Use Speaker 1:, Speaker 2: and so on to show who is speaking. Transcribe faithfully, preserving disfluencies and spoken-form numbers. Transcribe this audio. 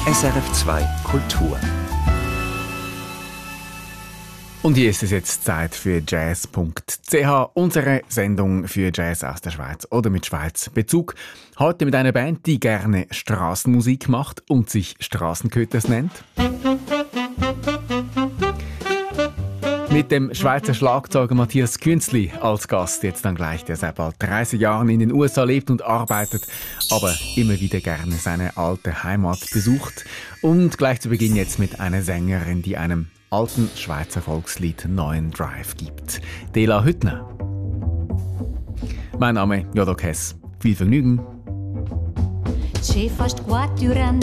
Speaker 1: S R F zwei Kultur.
Speaker 2: Und hier ist es jetzt Zeit für jazz punkt c h, unsere Sendung für Jazz aus der Schweiz oder mit Schweiz Bezug. Heute mit einer Band, die gerne Strassenmusik macht und sich Strassenköters nennt. Mit dem Schweizer Schlagzeuger Matthias Künzli als Gast, jetzt dann gleich, der seit bald dreißig Jahren in den U S A lebt und arbeitet, aber immer wieder gerne seine alte Heimat besucht. Und gleich zu Beginn jetzt mit einer Sängerin, die einem alten Schweizer Volkslied neuen Drive gibt. Dela Hüttner. Mein Name Jodok Hess. Viel Vergnügen.